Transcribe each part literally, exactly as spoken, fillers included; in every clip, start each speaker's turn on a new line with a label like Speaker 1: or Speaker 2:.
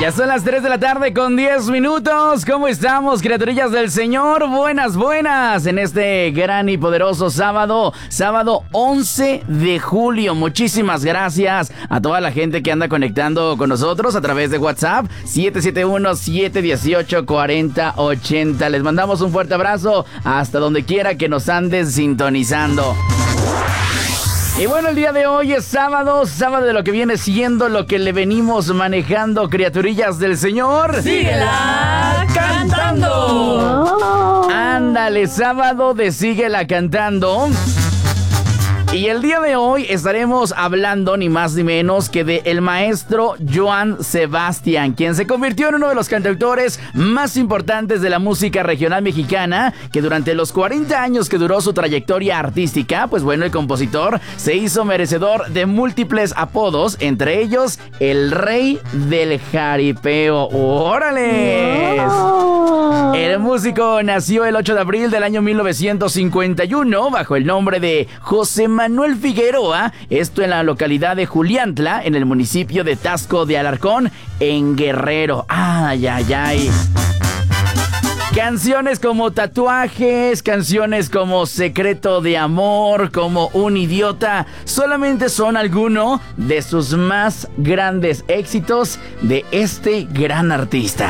Speaker 1: Ya son las tres de la tarde con diez minutos. ¿Cómo estamos, criaturillas del Señor? Buenas, buenas. En este gran y poderoso sábado, sábado once de julio. Muchísimas gracias a toda la gente que anda conectando con nosotros a través de WhatsApp siete siete uno, siete uno ocho, cuatro cero ocho cero. Les mandamos un fuerte abrazo hasta donde quiera que nos anden sintonizando. Y bueno, el día de hoy es sábado, sábado de lo que viene siendo lo que le venimos manejando, criaturillas del Señor.
Speaker 2: ¡Síguela cantando!
Speaker 1: Ándale, sábado de Síguela Cantando. Y el día de hoy estaremos hablando ni más ni menos que de el maestro Joan Sebastián, quien se convirtió en uno de los cantautores más importantes de la música regional mexicana, que durante los cuarenta años que duró su trayectoria artística, pues bueno, el compositor se hizo merecedor de múltiples apodos, entre ellos el Rey del Jaripeo. ¡Órale! Wow. El músico nació el ocho de abril del año mil novecientos cincuenta y uno bajo el nombre de José Manuel Figueroa, esto en la localidad de Juliantla, en el municipio de Taxco de Alarcón, en Guerrero. ¡Ay, ay, ay! Canciones como Tatuajes, canciones como Secreto de Amor, como Un Idiota, solamente son algunos de sus más grandes éxitos de este gran artista.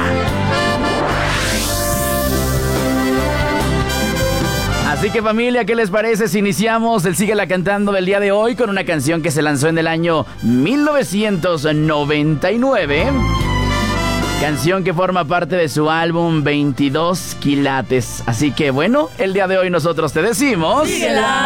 Speaker 1: Así que, familia, ¿qué les parece si iniciamos el Síguela Cantando del día de hoy con una canción que se lanzó en el año mil novecientos noventa y nueve? Canción que forma parte de su álbum veintidós quilates. Así que, bueno, el día de hoy nosotros te decimos...
Speaker 2: ¡Síguela